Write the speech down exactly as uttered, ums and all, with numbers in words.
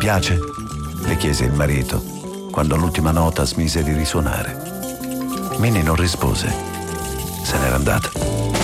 piace? Le chiese il marito quando l'ultima nota smise di risuonare. Minnie non rispose. Se n'era andata.